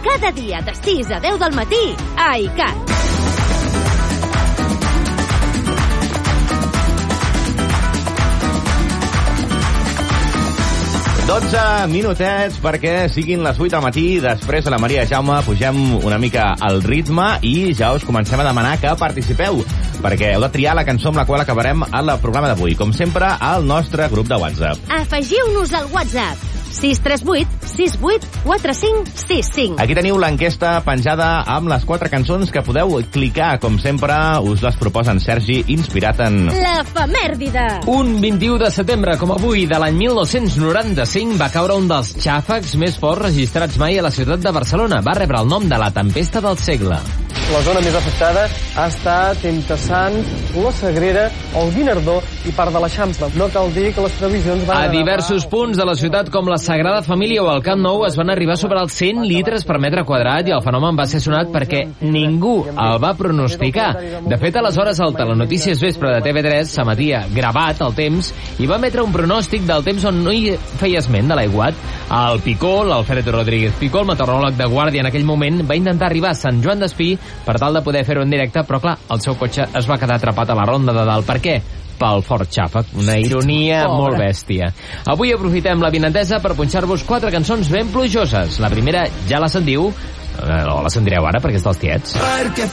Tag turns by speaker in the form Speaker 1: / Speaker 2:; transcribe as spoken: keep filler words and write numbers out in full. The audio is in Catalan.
Speaker 1: cada dia de sis a deu del matí a iCat.
Speaker 2: dotze minutets perquè siguin les vuit del matí. Després de la Maria Jaume pugem una mica al ritme i ja us comencem a demanar que participeu, perquè heu de triar la cançó amb la qual acabarem el programa d'avui. Com sempre, al nostre grup de WhatsApp.
Speaker 1: Afegiu-nos al WhatsApp sis tres vuit sis vuit quatre cinc sis cinc.
Speaker 2: Aquí teniu l'enquesta penjada amb les quatre cançons que podeu clicar. Com sempre, us les proposa en Sergi, inspirat en...
Speaker 1: L'efemèride.
Speaker 3: Un vint-i-u de setembre, com avui, de l'any mil nou-cents noranta-cinc, va caure un dels xàfecs més forts registrats mai a la ciutat de Barcelona. Va rebre el nom de la tempesta del segle.
Speaker 4: La zona més afectada ha estat entre Sants, la Sagrera, el Guinardó i part de l'Eixample. No cal dir que les previsions van...
Speaker 3: A diversos punts de la ciutat, com la Sagrada Família o el Camp Nou, es van arribar sobre els cent litres per metre quadrat i el fenomen va ser sonat perquè ningú el va pronosticar. De fet, aleshores, el Telenotícies Vespre de T V tres s'emetia gravat al temps i va emetre un pronòstic del temps on no hi feia esment de l'aiguat. El Picó, l'Alfredo Rodríguez Picó, el meteoròleg de Guàrdia en aquell moment, va intentar arribar a Sant Joan d'Espí per tal de poder fer-ho en directe, però clar, el seu cotxe es va quedar atrapat a la ronda de dalt. Per què? Pel fort xàfec. Una ironia Pobre. molt bèstia. Avui aprofitem la vinentesa per punxar-vos quatre cançons ben plujoses. La primera ja la sentiu, o la sentireu ara perquè és dels tiets.
Speaker 5: Perquè